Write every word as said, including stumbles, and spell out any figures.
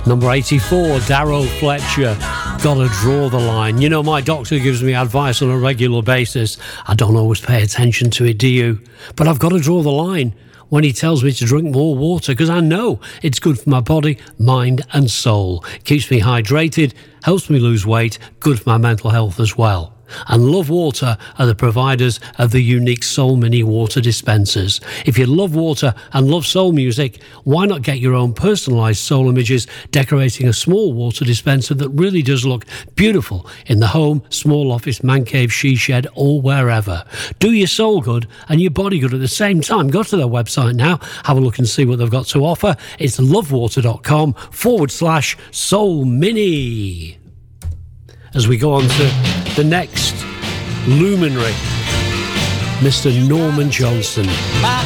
Number eighty-four, Darrow Fletcher, Gotta Draw the Line. You know, my doctor gives me advice on a regular basis. I don't always pay attention to it, do you? But I've got to draw the line when he tells me to drink more water, because I know it's good for my body, mind and soul. Keeps me hydrated, helps me lose weight, good for my mental health as well. And Love Water are the providers of the unique Soul Mini water dispensers. If you love water and love soul music, why not get your own personalised soul images decorating a small water dispenser that really does look beautiful in the home, small office, man cave, she shed or wherever. Do your soul good and your body good at the same time. Go to their website now, have a look and see what they've got to offer. It's lovewater.com forward slash soul mini. As we go on to the next luminary, Mister Norman Johnson.